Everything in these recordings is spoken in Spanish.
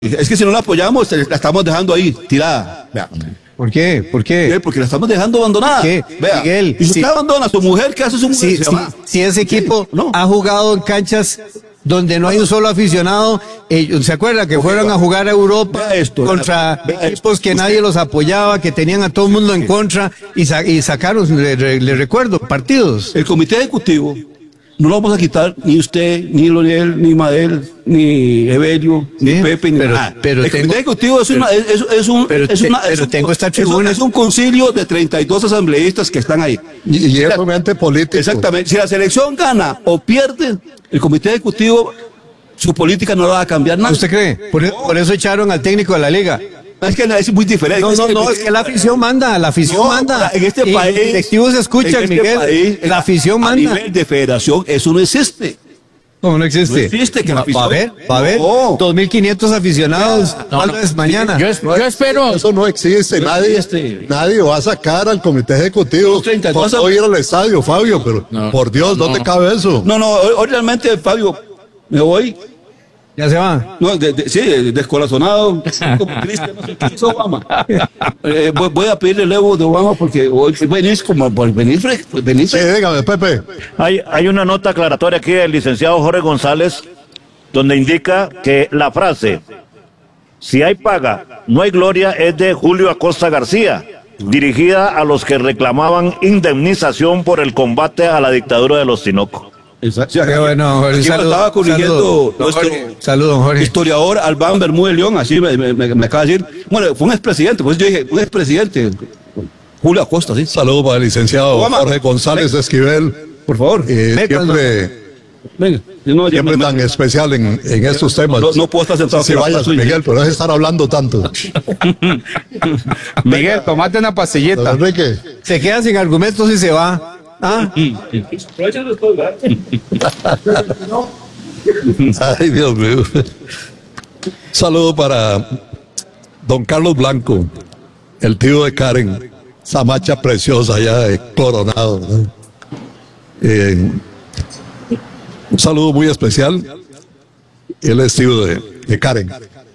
Es que si no la apoyamos, la estamos dejando ahí, tirada. Vea. ¿Por qué? ¿Por qué? Porque la estamos dejando abandonada. ¿Qué? Vea. Miguel, y si usted abandona a su mujer, ¿qué hace su mujer? Si ese equipo ha jugado en canchas donde no hay un solo aficionado, ¿se acuerda que fueron a jugar a Europa contra equipos que nadie los apoyaba, que tenían a todo el mundo en contra y sacaron, le recuerdo, partidos? El comité ejecutivo no lo vamos a quitar ni usted, ni Loniel, ni Madel, ni Evelio, ni Pepe, ni nada. Pero el comité ejecutivo es un concilio de 32 asambleístas que están ahí. Y es un ente político. Exactamente. Si la selección gana o pierde, el comité ejecutivo, su política no la va a cambiar nada. ¿Usted cree? Por eso echaron al técnico de la liga. Es que es muy diferente. Es que la afición manda, manda. En este país. Los directivos escuchan, Miguel. País, la afición manda. A nivel de federación, eso no existe. ¿Cómo no existe? No existe que la afición. Va a haber 2.500 aficionados. Tal vez mañana. Yo espero. Eso no existe. Nadie va a sacar al comité ejecutivo. Por ir al estadio, Fabio, pero por Dios, ¿dónde cabe eso? No, hoy realmente, Fabio, me voy. ¿Ya se va? No, sí, descorazonado, como Cristian, no sé qué hizo Obama. Voy a pedirle el Evo de Obama porque hoy venís como por venir. Sí, dígame, Pepe. Hay una nota aclaratoria aquí del licenciado Jorge González, donde indica que la frase, si hay paga, no hay gloria, es de Julio Acosta García, dirigida a los que reclamaban indemnización por el combate a la dictadura de los Tinoco. Exacto. Qué bueno, estaba corrigiendo saludo, Jorge. Historiador Albán Bermúdez León, así me acaba de decir. Bueno, fue un expresidente, pues yo dije, un expresidente, Julio Acosta, sí. Saludos para el licenciado Jorge González Esquivel. Por favor. Siempre tan especial en estos temas. No puedo estar sentado. Si vayas, Miguel, pero es estar hablando tanto. Miguel, tomate una pastillita. Enrique. Se queda sin argumentos y se va. Ay, Dios mío. Saludo para don Carlos Blanco, el tío de Karen, esa macha preciosa allá de Coronado. Un saludo muy especial. Él es tío de Karen.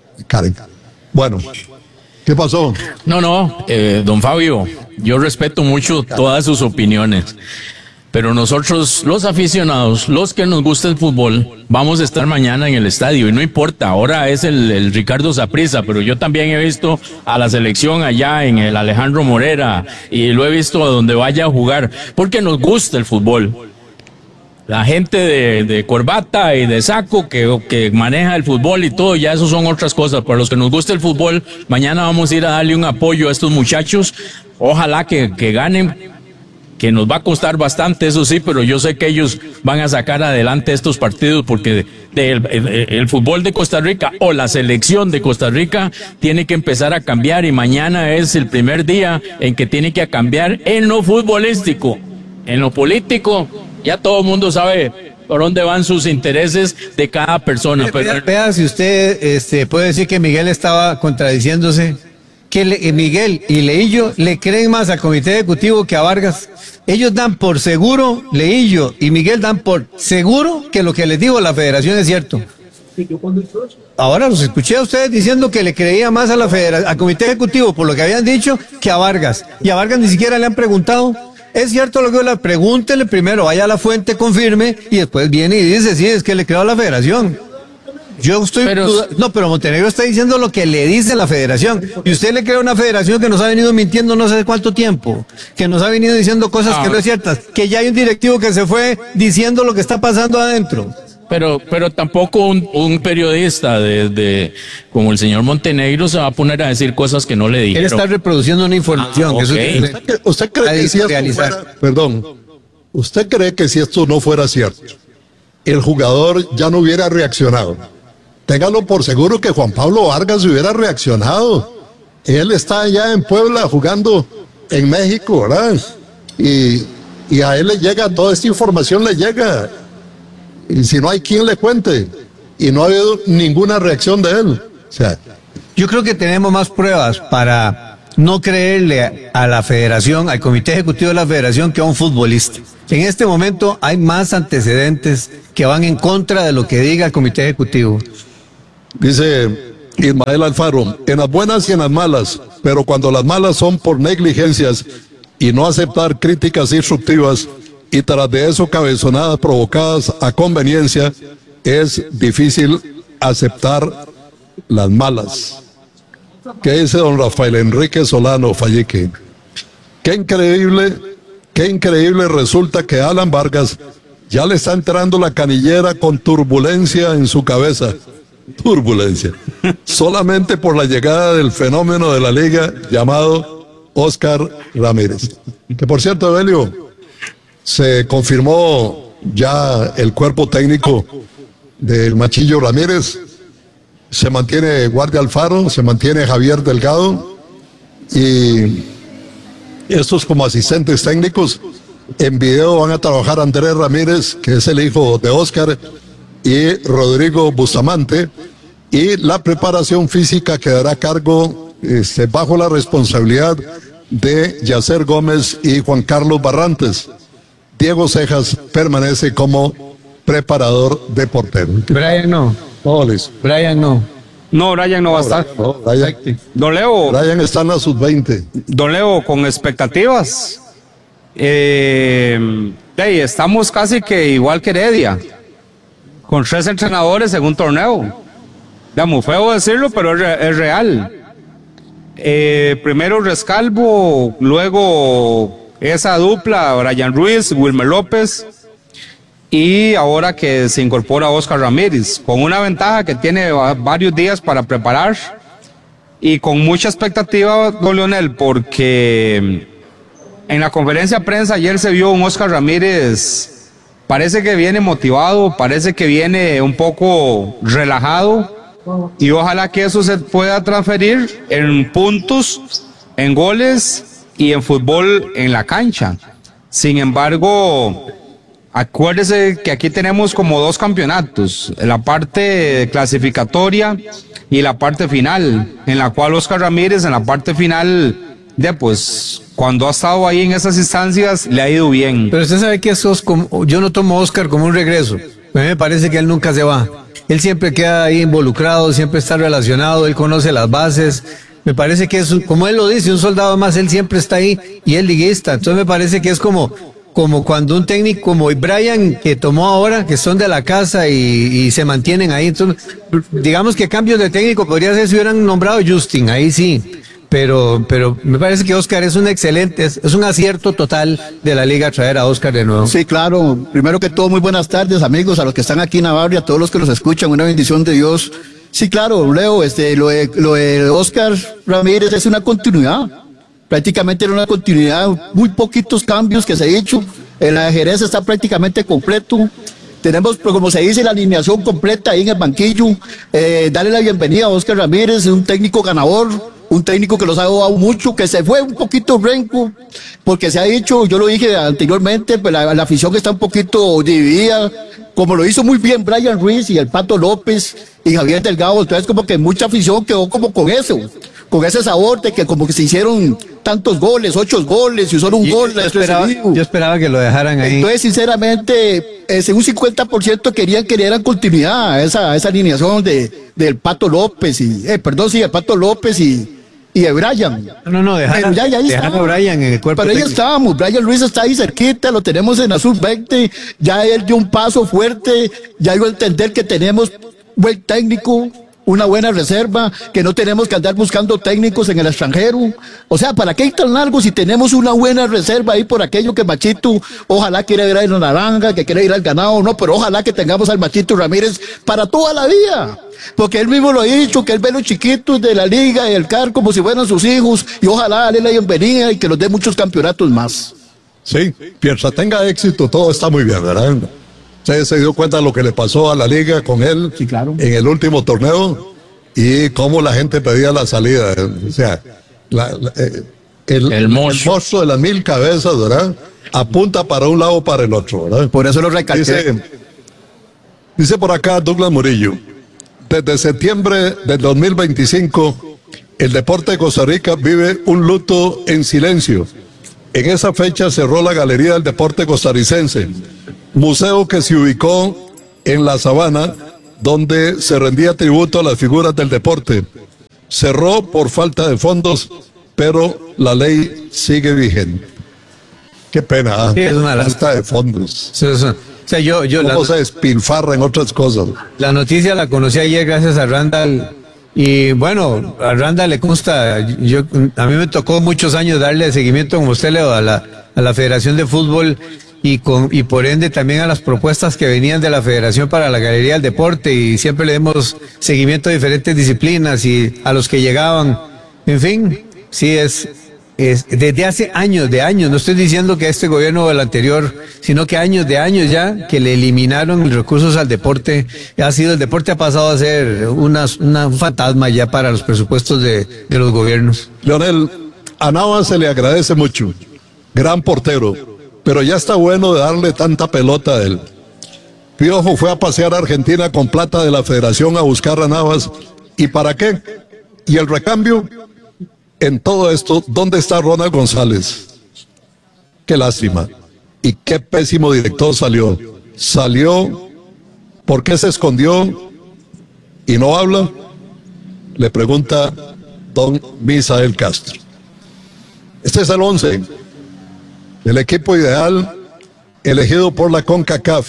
Bueno, ¿qué pasó? No, don Fabio, yo respeto mucho todas sus opiniones, pero nosotros, los aficionados, los que nos gusta el fútbol, vamos a estar mañana en el estadio y no importa, ahora es el Ricardo Saprissa, pero yo también he visto a la selección allá en el Alejandro Morera y lo he visto a donde vaya a jugar, porque nos gusta el fútbol. La gente de corbata y de saco que maneja el fútbol y todo, ya eso son otras cosas. Para los que nos gusta el fútbol, mañana vamos a ir a darle un apoyo a estos muchachos. Ojalá que ganen, que nos va a costar bastante, eso sí, pero yo sé que ellos van a sacar adelante estos partidos porque el fútbol de Costa Rica o la selección de Costa Rica tiene que empezar a cambiar y mañana es el primer día en que tiene que cambiar en lo futbolístico. En lo político, ya todo el mundo sabe por dónde van sus intereses de cada persona. Vea si usted puede decir que Miguel estaba contradiciéndose, que Miguel y Leillo le creen más al comité ejecutivo que a Vargas. Ellos dan por seguro, Leillo y Miguel dan por seguro que lo que les dijo la federación es cierto. Ahora los escuché a ustedes diciendo que le creía más a la federación, al comité ejecutivo por lo que habían dicho que a Vargas. Y a Vargas ni siquiera le han preguntado. Es cierto lo que le pregúntele primero, vaya a la fuente, confirme y después viene y dice, sí, es que le creo a la federación. Yo estoy pero Montenegro está diciendo lo que le dice la federación y usted le cree a una federación que nos ha venido mintiendo no sé cuánto tiempo, que nos ha venido diciendo cosas que no es ciertas, que ya hay un directivo que se fue diciendo lo que está pasando adentro. Pero tampoco un periodista como el señor Montenegro se va a poner a decir cosas que no le dijeron. Él está reproduciendo una información. Okay. ¿Usted cree que si esto ¿usted cree que si esto no fuera cierto, el jugador ya no hubiera reaccionado? Téngalo por seguro que Juan Pablo Vargas hubiera reaccionado. Él está allá en Puebla jugando en México, ¿verdad? Y a él le llega, toda esta información le llega. Y si no hay quien le cuente, y no ha habido ninguna reacción de él. O sea, yo creo que tenemos más pruebas para no creerle a la federación, al comité ejecutivo de la federación, que a un futbolista. En este momento hay más antecedentes que van en contra de lo que diga el comité ejecutivo. Dice Ismael Alfaro, en las buenas y en las malas, pero cuando las malas son por negligencias y no aceptar críticas instructivas y tras de eso cabezonadas provocadas a conveniencia, es difícil aceptar las malas. ¿Qué dice don Rafael Enrique Solano Fallique? Qué increíble resulta que Alan Vargas ya le está entrando la canillera con turbulencia en su cabeza. Turbulencia. Solamente por la llegada del fenómeno de la liga llamado Óscar Ramírez. Que por cierto, Evelio, se confirmó ya el cuerpo técnico del Machillo Ramírez. Se mantiene Guardia Alfaro, se mantiene Javier Delgado y estos como asistentes técnicos. En video van a trabajar Andrés Ramírez, que es el hijo de Óscar, y Rodrigo Bustamante, y la preparación física quedará a cargo bajo la responsabilidad de Yacer Gómez y Juan Carlos Barrantes. Diego Cejas permanece como preparador de portero. Brian no. Todo listo. Brian no. No, Brian no va a estar. No, Brian, Don Leo, Brian está en la sub-20. Don Leo, con expectativas. Estamos casi que igual que Heredia, con 3 entrenadores en un torneo. Ya muy feo decirlo, pero es real. Primero Rescalvo, luego esa dupla, Brian Ruiz, Wilmer López, y ahora que se incorpora Óscar Ramírez, con una ventaja que tiene varios días para preparar y con mucha expectativa, don Leonel, porque en la conferencia de prensa ayer se vio un Óscar Ramírez, parece que viene motivado, parece que viene un poco relajado, y ojalá que eso se pueda transferir en puntos, en goles y en fútbol en la cancha. Sin embargo, acuérdese que aquí tenemos como 2 campeonatos, la parte clasificatoria y la parte final, en la cual Óscar Ramírez en la parte final, cuando ha estado ahí en esas instancias, le ha ido bien. Pero usted sabe que yo no tomo a Óscar como un regreso. A mí me parece que él nunca se va. Él siempre queda ahí involucrado, siempre está relacionado, él conoce las bases. Me parece que es, como él lo dice, un soldado más, él siempre está ahí y es liguista. Entonces me parece que es como cuando un técnico como Brian, que tomó ahora, que son de la casa y se mantienen ahí. Entonces, digamos que cambios de técnico podría ser si hubieran nombrado a Justin, ahí sí. Pero me parece que Óscar es un excelente, es un acierto total de la liga traer a Óscar de nuevo. Sí, claro. Primero que todo, muy buenas tardes, amigos, a los que están aquí en Navarra y a todos los que nos escuchan, una bendición de Dios. Sí, claro, Leo, lo de Óscar Ramírez es una continuidad. Prácticamente era una continuidad, muy poquitos cambios que se ha hecho. El Jerez está prácticamente completo. Tenemos, como se dice, la alineación completa ahí en el banquillo. Darle la bienvenida a Óscar Ramírez, un técnico ganador, un técnico que los ha ayudado mucho, que se fue un poquito renco, porque se ha dicho, yo lo dije anteriormente, pues la afición está un poquito dividida, como lo hizo muy bien Brian Ruiz y el Pato López y Javier Delgado. Entonces como que mucha afición quedó como con eso, con ese sabor de que como que se hicieron tantos goles, 8 goles y solo un gol. Yo esperaba que lo dejaran ahí. Entonces sinceramente, un 50% querían que le dieran continuidad a esa alineación del Pato López el Pato López y de Brian. No, dejaron a Brian en el cuerpo. Pero ahí estábamos, Brian Ruiz está ahí cerquita, lo tenemos en la sub-20, ya él dio un paso fuerte, ya dio a entender que tenemos buen técnico, una buena reserva, que no tenemos que andar buscando técnicos en el extranjero. O sea, ¿para qué ir tan largo si tenemos una buena reserva ahí por aquello que Machito, ojalá quiera ir a la Naranja, que quiera ir al Ganado, no, pero ojalá que tengamos al Machito Ramírez para toda la vida? Porque él mismo lo ha dicho, que él ve los chiquitos de la liga y el CAR como si fueran sus hijos, y ojalá darle la bienvenida y que nos dé muchos campeonatos más. Sí, mientras tenga éxito, todo está muy bien, ¿verdad? Usted se dio cuenta de lo que le pasó a la liga con él, sí, claro, en el último torneo y cómo la gente pedía la salida. O sea, el monstruo de las 1000 cabezas, ¿verdad? Apunta para un lado o para el otro, ¿verdad? Por eso lo recalqué. Dice por acá Douglas Murillo, desde septiembre del 2025, el deporte de Costa Rica vive un luto en silencio. En esa fecha cerró la Galería del Deporte Costarricense, museo que se ubicó en la Sabana donde se rendía tributo a las figuras del deporte. Cerró por falta de fondos, pero la ley sigue vigente. Qué pena, Sí, es una falta de fondos. O sea, ¿Cómo se despilfarra en otras cosas? la noticia la conocí ayer gracias a Randall. Y bueno, a Randall le consta, a mí me tocó muchos años darle seguimiento, como usted, Leo, a la Federación de Fútbol y por ende también a las propuestas que venían de la Federación para la Galería del Deporte, y siempre le demos seguimiento a diferentes disciplinas y a los que llegaban. En fin, sí es desde hace años, no estoy diciendo que este gobierno o el anterior, sino que años ya que le eliminaron los recursos al deporte. El deporte ha pasado a ser un fantasma ya para los presupuestos de los gobiernos. Leonel, a Navas se le agradece mucho, gran portero, pero ya está bueno de darle tanta pelota a él. Piojo fue a pasear a Argentina con plata de la Federación a buscar a Navas. ¿Y para qué? ¿Y el recambio? En todo esto, ¿dónde está Ronald González? Qué lástima. Y qué pésimo director salió. Salió, ¿por qué se escondió y no habla? Le pregunta don Misael Castro. Este es el 11, el equipo ideal elegido por la CONCACAF.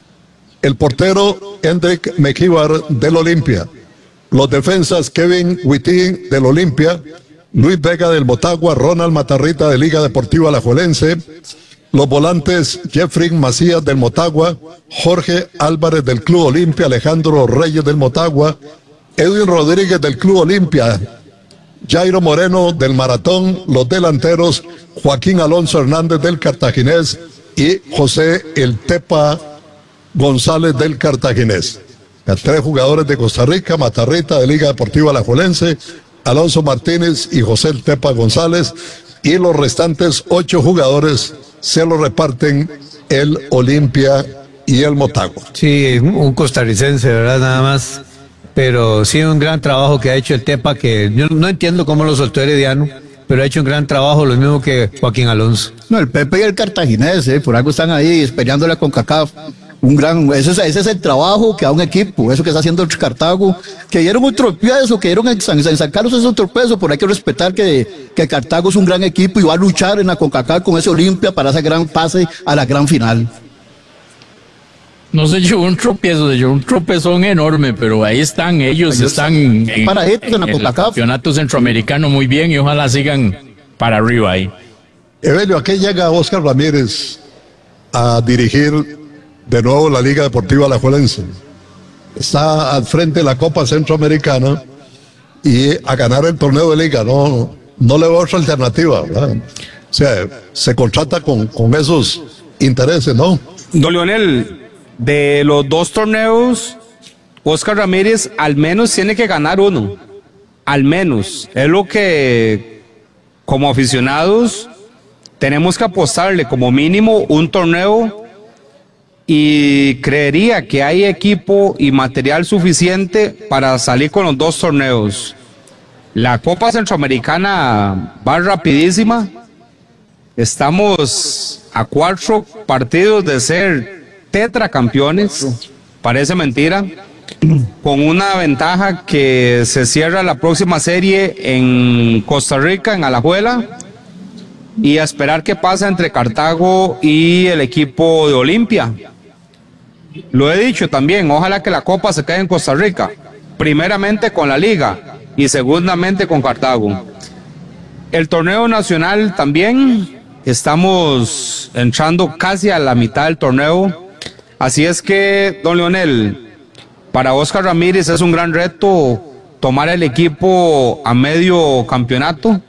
El portero Hendrik Mejíbar del Olimpia. Los defensas Kevin Wittig del Olimpia, Luis Vega del Motagua, Ronald Matarrita de Liga Deportiva Alajuelense. Los volantes Jeffrey Macías del Motagua, Jorge Álvarez del Club Olimpia, Alejandro Reyes del Motagua, Edwin Rodríguez del Club Olimpia, Jairo Moreno del Maratón, los delanteros Joaquín Alonso Hernández del Cartaginés y José El Tepa González del Cartaginés. Los 3 jugadores de Costa Rica, Matarrita de Liga Deportiva Alajuelense, Alonso Martínez y José El Tepa González, y los restantes 8 jugadores se lo reparten el Olimpia y el Motagua. Sí, un costarricense, ¿verdad? Nada más. Pero sí, un gran trabajo que ha hecho el Tepa, que yo no entiendo cómo lo soltó Herediano, pero ha hecho un gran trabajo, lo mismo que Joaquín Alonso. No, el Pepe y el Cartaginés, por algo están ahí peleándole con CONCACAF. Ese es el trabajo que da un equipo, eso que está haciendo el Cartago, que dieron un tropiezo, que dieron en San Carlos es un tropiezo, pero hay que respetar que Cartago es un gran equipo y va a luchar en la CONCACAF con ese Olimpia para ese gran pase a la gran final. No se llevó un tropiezo, se llevó un tropezón enorme, pero ahí están, ellos están en el campeonato centroamericano muy bien y ojalá sigan para arriba ahí. Evelio, ¿a qué llega Óscar Ramírez a dirigir de nuevo la Liga Deportiva Alajuelense? Está al frente de la Copa Centroamericana y a ganar el torneo de liga, no le veo otra alternativa, ¿verdad? O sea, se contrata con esos intereses, ¿no? Don Leonel, de los 2 torneos, Óscar Ramírez al menos tiene que ganar uno. Al menos. Es lo que, como aficionados, tenemos que apostarle como mínimo un torneo, y creería que hay equipo y material suficiente para salir con los 2 torneos. La Copa Centroamericana va rapidísima. Estamos a 4 partidos de ser tetracampeones. Parece mentira. Con una ventaja que se cierra la próxima serie en Costa Rica, en Alajuela. Y a esperar qué pasa entre Cartago y el equipo de Olimpia. Lo he dicho también, ojalá que la Copa se quede en Costa Rica. Primeramente con la Liga y segundamente con Cartago. El torneo nacional también, estamos entrando casi a la mitad del torneo. Así es que, don Leonel, para Óscar Ramírez es un gran reto tomar el equipo a medio campeonato.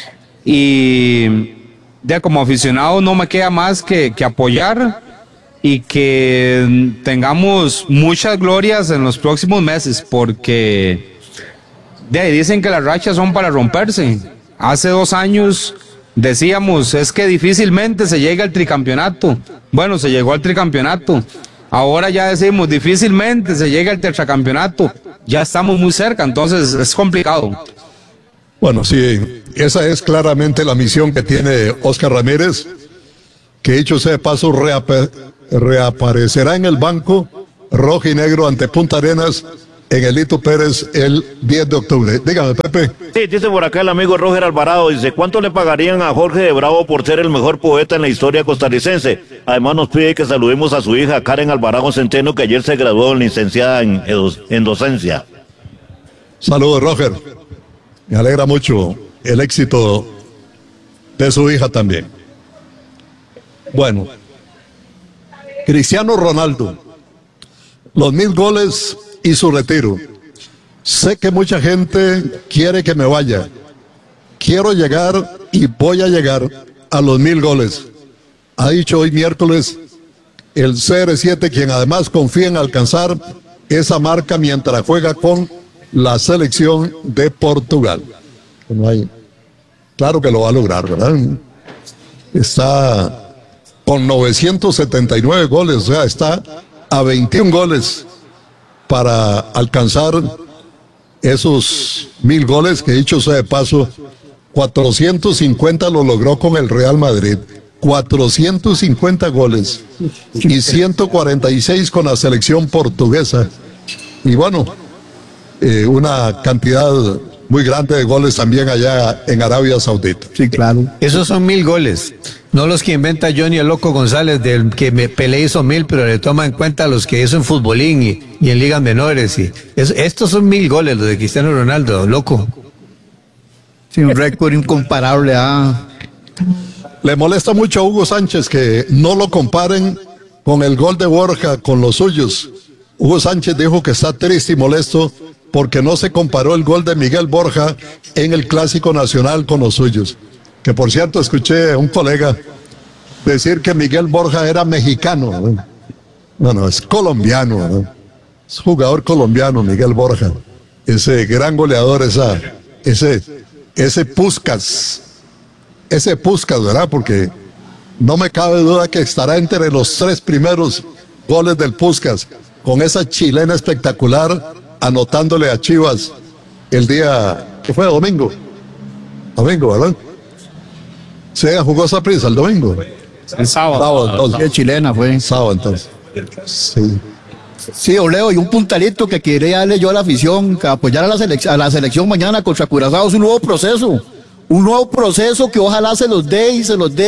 Y como aficionado no me queda más que apoyar y que tengamos muchas glorias en los próximos meses, porque dicen que las rachas son para romperse. Hace 2 años decíamos, es que difícilmente se llega al tricampeonato. Bueno, se llegó al tricampeonato. Ahora ya decimos, difícilmente se llega al tetracampeonato. Ya estamos muy cerca, entonces es complicado. Bueno, sí, esa es claramente la misión que tiene Óscar Ramírez, que dicho sea de paso reaparecerá en el banco rojo y negro ante Punta Arenas en el Lito Pérez el 10 de octubre. Dígame, Pepe. Sí, dice por acá el amigo Roger Alvarado, dice, ¿cuánto le pagarían a Jorge de Bravo por ser el mejor poeta en la historia costarricense? Además nos pide que saludemos a su hija Karen Alvarado Centeno, que ayer se graduó licenciada en docencia. Saludos, Roger. Me alegra mucho el éxito de su hija también. Bueno, Cristiano Ronaldo, los 1000 goles y su retiro. Sé que mucha gente quiere que me vaya. Quiero llegar y voy a llegar a los 1000 goles. Ha dicho hoy miércoles el CR7, quien además confía en alcanzar esa marca mientras juega con la selección de Portugal. No hay, claro que lo va a lograr, ¿verdad? Está con 979 goles, o sea, está a 21 goles para alcanzar esos 1000 goles, que dicho sea de paso, 450 lo logró con el Real Madrid, 450 goles y 146 con la selección portuguesa. Y bueno, una cantidad muy grande de goles también allá en Arabia Saudita. Sí, claro. Esos son 1000 goles. No los que inventa Johnny el Loco González, del que Pelé hizo 1000, pero le toma en cuenta los que hizo en futbolín y en ligas menores. Estos son 1000 goles, los de Cristiano Ronaldo, loco. Sí, un récord incomparable. Le molesta mucho a Hugo Sánchez que no lo comparen con el gol de Borja, con los suyos. Hugo Sánchez dijo que está triste y molesto porque no se comparó el gol de Miguel Borja en el Clásico Nacional con los suyos. Que por cierto, escuché a un colega decir que Miguel Borja era mexicano. No, es colombiano, ¿no? Es jugador colombiano, Miguel Borja. Ese gran goleador, ese Puskás, ¿verdad? Porque no me cabe duda que estará entre los 3 primeros goles del Puskás, con esa chilena espectacular, anotándole a Chivas el día, que fue domingo, ¿verdad? Se jugó Saprissa el domingo. El sábado. Entonces. Sí, chilena fue. Sábado, entonces. Sí. Sí, Oleo, y un puntalito que quería darle yo a la afición, que apoyar a la selección mañana contra Curazao, es un nuevo proceso que ojalá se los dé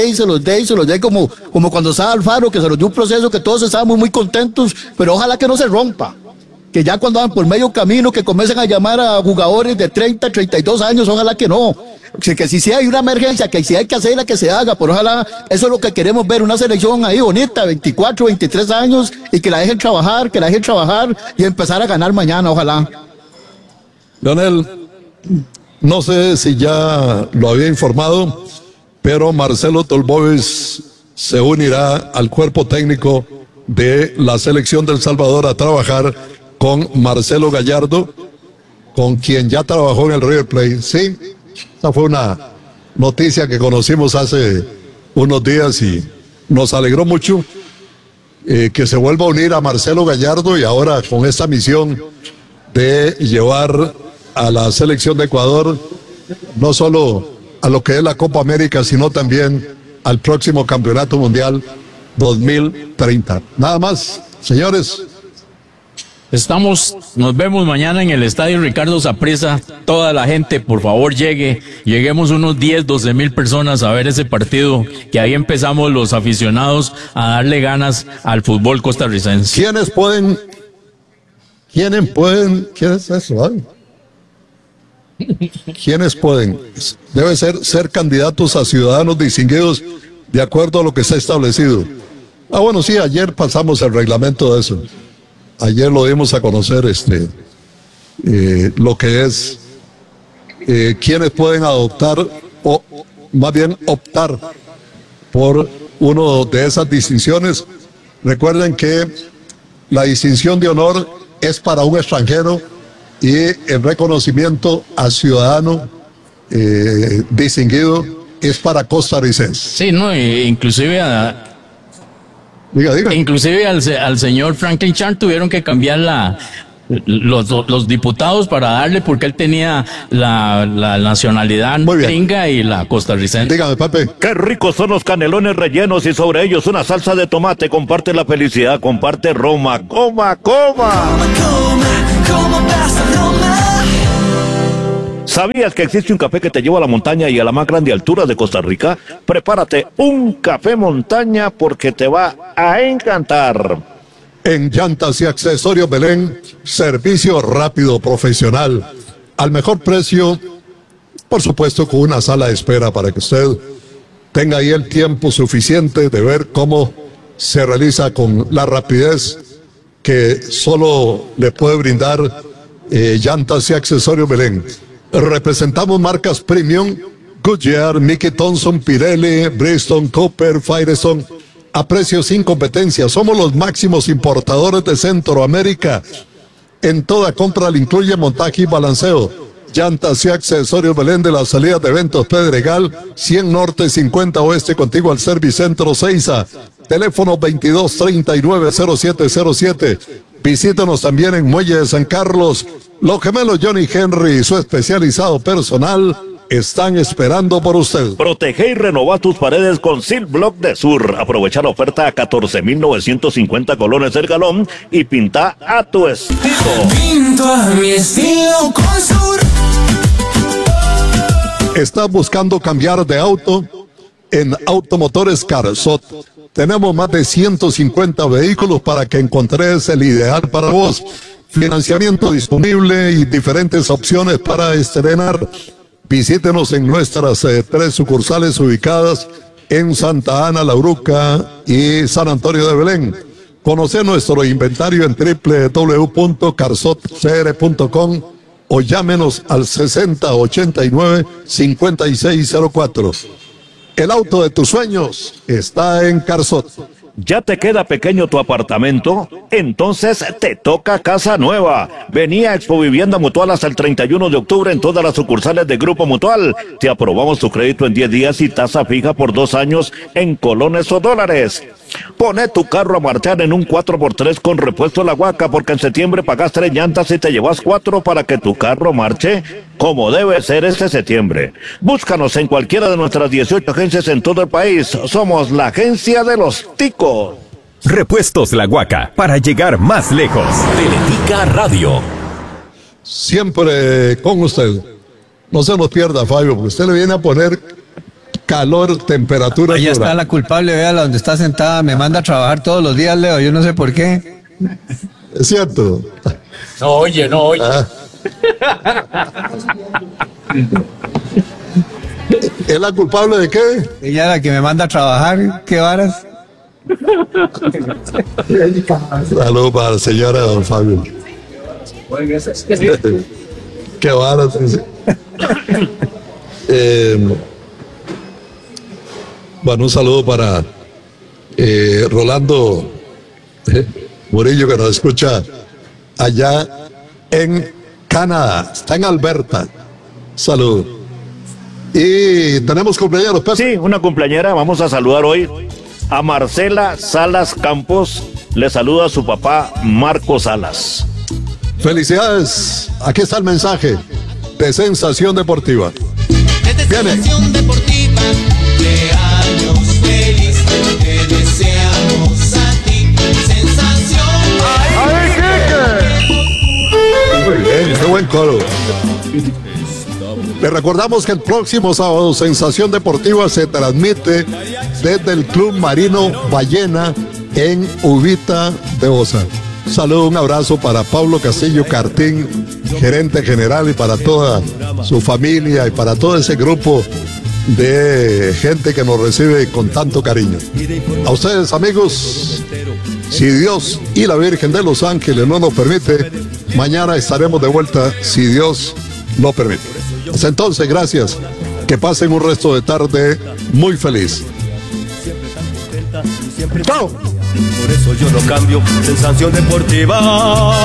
como cuando estaba Alfaro, que se los dio un proceso que todos estábamos muy contentos, pero ojalá que no se rompa, que ya cuando van por medio camino, que comiencen a llamar a jugadores de 30, 32 años, ojalá que no. Que si hay una emergencia, que si hay que hacerla, que se haga, pero ojalá, eso es lo que queremos ver, una selección ahí bonita, 24, 23 años, y que la dejen trabajar y empezar a ganar mañana, ojalá. Leonel, no sé si ya lo había informado, pero Marcelo Tolbovis se unirá al cuerpo técnico de la selección de El Salvador a trabajar con Marcelo Gallardo, con quien ya trabajó en el River Plate. Sí, esa fue una noticia que conocimos hace unos días y nos alegró mucho que se vuelva a unir a Marcelo Gallardo, y ahora con esta misión de llevar a la selección de Ecuador no solo a lo que es la Copa América, sino también al próximo Campeonato Mundial 2030. Nada más, señores. Nos vemos mañana en el estadio Ricardo Saprissa. Toda la gente, por favor, lleguemos unos 10-12 mil personas a ver ese partido, que ahí empezamos los aficionados a darle ganas al fútbol costarricense. ¿Quiénes es eso? Ay? ¿Quiénes pueden? Debe ser candidatos a ciudadanos distinguidos de acuerdo a lo que está establecido. Bueno, sí, ayer pasamos el reglamento de eso. Ayer lo dimos a conocer, lo que es quienes pueden adoptar o más bien optar por uno de esas distinciones. Recuerden que la distinción de honor es para un extranjero y el reconocimiento a ciudadano distinguido es para costarricenses. Sí, no, inclusive Diga. Inclusive al señor Franklin Chan tuvieron que cambiar los diputados para darle, porque él tenía la nacionalidad gringa y la costarricense. Dígame, Pepe. Qué ricos son los canelones rellenos y sobre ellos una salsa de tomate. Comparte la felicidad, comparte Roma. ¡Coma, coma! ¿Sabías que existe un café que te lleva a la montaña y a la más grande altura de Costa Rica? Prepárate un café montaña porque te va a encantar. En Llantas y Accesorios Belén, servicio rápido, profesional, al mejor precio, por supuesto con una sala de espera para que usted tenga ahí el tiempo suficiente de ver cómo se realiza con la rapidez que solo le puede brindar Llantas y Accesorios Belén. Representamos marcas premium, Goodyear, Mickey Thompson, Pirelli, Bridgestone, Cooper, Firestone, a precios sin competencia. Somos los máximos importadores de Centroamérica. En toda compra le incluye montaje y balanceo. Llantas y Accesorios Belén, de la salida de eventos Pedregal, 100 Norte, 50 Oeste, contigo al Servicentro Seiza. Teléfono 2239-0707. Visítanos también en Muelle de San Carlos. Los gemelos Johnny Henry y su especializado personal están esperando por usted. Protege y renova tus paredes con Silblock de Sur. Aprovecha la oferta a 14,950 colones el galón y pinta a tu estilo. Pinto a mi estilo con Sur. ¿Estás buscando cambiar de auto? En Automotores Carsot tenemos más de 150 vehículos para que encontres el ideal para vos. Financiamiento disponible y diferentes opciones para estrenar. Visítenos en nuestras 3 sucursales ubicadas en Santa Ana, La Uruca y San Antonio de Belén. Conoce nuestro inventario en www.carsotcr.com o llámenos al 6089-5604. El auto de tus sueños está en Carsot. ¿Ya te queda pequeño tu apartamento? Entonces te toca casa nueva. Vení a Expo Vivienda Mutual hasta el 31 de octubre en todas las sucursales de Grupo Mutual. Te aprobamos tu crédito en 10 días y tasa fija por 2 años en colones o dólares. Pone tu carro a marchar en un 4x3 con repuesto La Huaca, porque en septiembre pagas 3 llantas y te llevas 4 para que tu carro marche como debe ser este septiembre. Búscanos en cualquiera de nuestras 18 agencias en todo el país. Somos la agencia de los ticos. Repuestos La Huaca, para llegar más lejos. Teletica Radio. Siempre con usted. No se nos pierda, Fabio, porque usted le viene a poner calor, temperatura. Ahí está la culpable, véala donde está sentada, me manda a trabajar todos los días, Leo, yo no sé por qué. Es cierto. No oye. ¿Es la culpable de qué? Ella es la que me manda a trabajar, qué varas. Saludos para la señora don Fabio. Qué varas. Bueno, un saludo para Rolando Murillo, que nos escucha allá en Canadá, está en Alberta. Saludos. Y tenemos cumpleaños, Pepe. Sí, una cumpleañera. Vamos a saludar hoy a Marcela Salas Campos. Le saluda a su papá Marco Salas. Felicidades. Aquí está el mensaje de Sensación Deportiva. Viene. Sensación Deportiva, de años feliz, te deseamos a ti. Sensación. Muy bien, qué buen coro. Le recordamos que el próximo sábado Sensación Deportiva se transmite desde el Club Marino Ballena en Uvita de Osa. Saludo, un abrazo para Pablo Castillo Cartín, gerente general, y para toda su familia y para todo ese grupo de gente que nos recibe con tanto cariño. A ustedes, amigos, si Dios y la Virgen de los Ángeles no nos permite, mañana estaremos de vuelta, si Dios lo permite. Hasta entonces, gracias. Que pasen un resto de tarde muy feliz. ¡Chao! Por eso yo no cambio. Sensación Deportiva.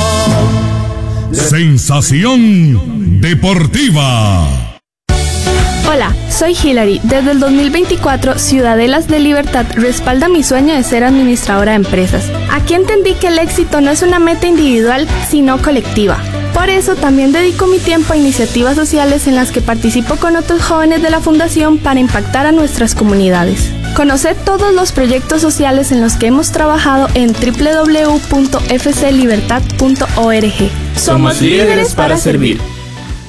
Sensación Deportiva. Hola, soy Hilary. Desde el 2024, Ciudadelas de Libertad respalda mi sueño de ser administradora de empresas. Aquí entendí que el éxito no es una meta individual, sino colectiva. Por eso también dedico mi tiempo a iniciativas sociales en las que participo con otros jóvenes de la Fundación para impactar a nuestras comunidades. Conoced todos los proyectos sociales en los que hemos trabajado en www.fclibertad.org. Somos líderes para servir.